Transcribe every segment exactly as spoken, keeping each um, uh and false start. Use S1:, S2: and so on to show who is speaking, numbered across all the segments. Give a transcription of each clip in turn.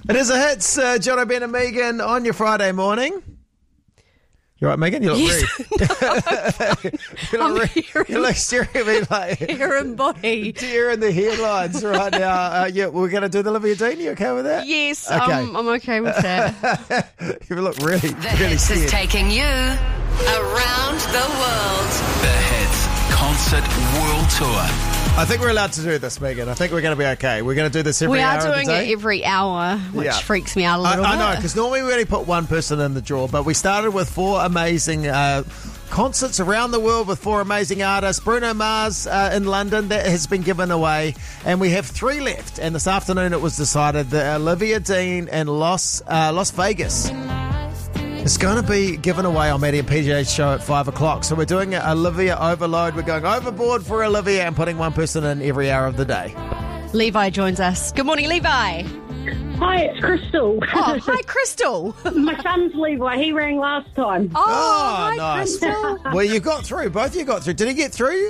S1: It is a hits, uh, John O'Ben and Megan on your Friday morning. You right, Megan? You look
S2: Yes.
S1: rude. you
S2: I'm
S1: look,
S2: hearing-
S1: you look staring at me like
S2: Hair and body.
S1: deer in the headlines right now. Uh, yeah, we're going to do the Olivia Dean. You okay with that?
S2: Yes,
S1: Okay.
S2: um, I'm okay with that.
S1: You look really,
S3: The
S1: really
S3: Hits is
S1: scared.
S3: taking you around the world.
S4: The Hits Concert World Tour.
S1: I think we're allowed to do this, Megan. I think we're going to be okay. We're going to do this every
S2: we
S1: hour
S2: are
S1: of the
S2: doing
S1: day.
S2: it every hour, which
S1: Yeah.
S2: freaks me out a
S1: I,
S2: little
S1: I
S2: bit.
S1: know, because normally we only put one person in the draw, but we started with four amazing uh, concerts around the world with four amazing artists. Bruno Mars uh, in London, that has been given away, and we have three left. And this afternoon it was decided that Olivia Dean in Las, uh, Las Vegas is going to be given away on Maddie and P J's show at five o'clock. So we're doing Olivia Overload. We're going overboard for Olivia and putting one person in every hour of the day.
S2: Levi joins us. Good morning, Levi.
S5: Hi, it's Crystal.
S2: Oh, hi, Crystal.
S5: My son's Levi. He rang last time.
S2: Oh,
S1: Oh,
S2: hi,
S1: nice.
S2: Crystal.
S1: Well, you got through. Both of you got through. Did he get through?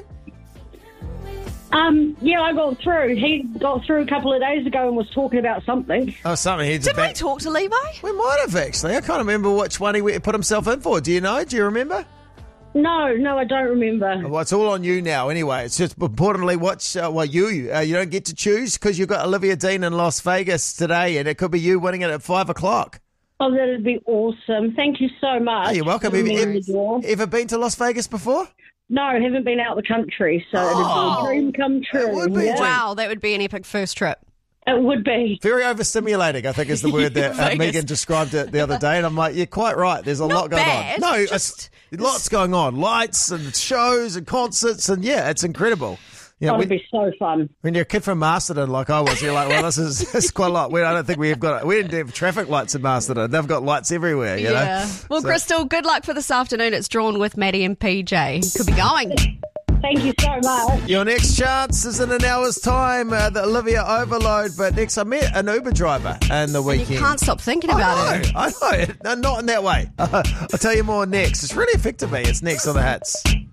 S5: Um, yeah, I got through. He got through a couple of days ago and was talking about something.
S1: Oh, something. He
S2: Did we talk to Levi?
S1: We might have, actually. I can't remember which one he went- put himself in for. Do you know? Do you remember?
S5: No, no, I don't remember.
S1: Well, it's all on you now anyway. It's just importantly, watch, uh, well, you, uh, you don't get to choose because you've got Olivia Dean in Las Vegas today, and it could be you winning it at five o'clock.
S5: Oh, that'd be awesome. Thank you so much.
S1: Oh, you're welcome.
S5: for
S1: Have you
S5: being
S1: ever,
S5: the door.
S1: ever been to Las Vegas before?
S5: No, I haven't been out the country, so
S1: Oh,
S5: it'd be a dream come true.
S1: it would be a
S5: Yeah.
S1: dream.
S2: Wow, that would be an epic first trip.
S5: It would be.
S1: Very overstimulating, I think, is the word that uh,
S2: Vegas.
S1: Megan described it the other day. And I'm like, you're quite right. There's a
S2: Not
S1: lot going
S2: bad,
S1: on. No,
S2: just-
S1: it's, lots going on. Lights and shows and concerts. And yeah, it's incredible. You know,
S5: That would
S1: when,
S5: be so fun.
S1: when you're a kid from Masterton like I was, you're like, well, this is, this is quite a lot. We, I don't think we've got, we didn't have traffic lights in Masterton. They've got lights everywhere, you
S2: yeah.
S1: know?
S2: Well,
S1: So-
S2: Crystal, good luck for this afternoon. It's drawn with Maddie and P J. Could be going.
S5: Thank you so much.
S1: Your next chance is in an hour's time, uh, the Olivia Overload. But next, I met an Uber driver in the weekend.
S2: You can't stop thinking about
S1: I
S2: it.
S1: know, I know. No, not in that way. I'll tell you more next. It's really affected me. It's next on the Hits.